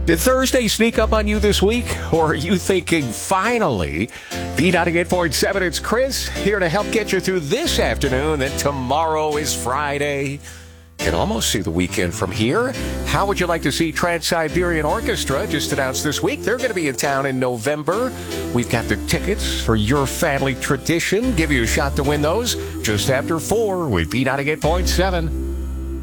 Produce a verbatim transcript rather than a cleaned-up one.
Did Thursday sneak up on you this week? Or are you thinking, finally? B ninety-eight point seven, it's Chris, here to help get you through this afternoon, and tomorrow is Friday. Can almost see the weekend from here. How would you like to see Trans-Siberian Orchestra? Just announced this week. They're going to be in town in November. We've got the tickets for Your Family Tradition. Give you a shot to win those just after four with B ninety-eight point seven.